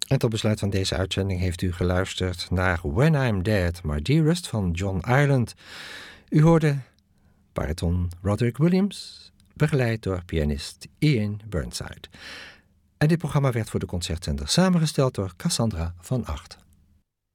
En tot besluit van deze uitzending heeft u geluisterd naar When I'm Dead, My Dearest van John Ireland. U hoorde bariton Roderick Williams, begeleid door pianist Ian Burnside. En dit programma werd voor de Concertzender samengesteld door Cassandra van Acht.